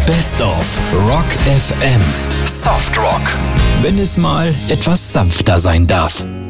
Best of Rock FM. Soft Rock. Wenn es mal etwas sanfter sein darf.